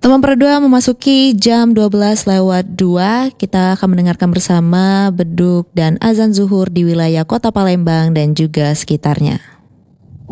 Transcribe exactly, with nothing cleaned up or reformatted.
Teman Perdua memasuki jam dua belas lewat dua, kita akan mendengarkan bersama beduk dan azan zuhur di wilayah Kota Palembang dan juga sekitarnya.